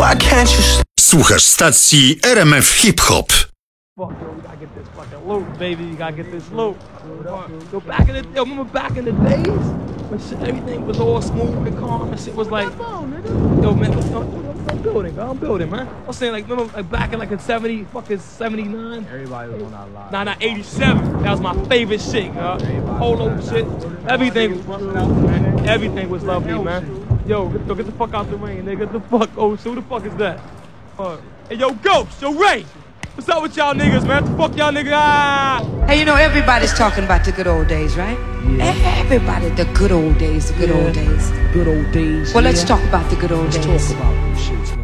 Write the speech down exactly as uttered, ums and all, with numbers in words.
Why can't you stay? Słuchasz stacji R M F Hip Hop. Fuck, yo, we gotta get this fucking loot, baby. You gotta get this loot. Yo, back in the, yo, remember back in the days when shit, everything was all smooth and calm and shit was like, yo, man, I'm building, bro, I'm building, man. I'm saying, like, remember, like, back in like in seventy, fucking seventy-nine. Everybody was on that line. Nah, nah, eighty-seven. That was my favorite shit, yo. Polo shit. Everything, everything was lovely, man. Yo, get, yo, get the fuck out the rain, nigga. Get the fuck, oh, so who the fuck is that? Uh, hey, yo, Ghost, yo, Ray. What's up with y'all niggas, man? What the fuck y'all niggas? Ah! Hey, you know, everybody's talking about the good old days, right? Yeah. Everybody, the good old days, the good Yeah. old days. Good old days. Well, yeah. let's talk about the good old Let's days. talk about them shits, man.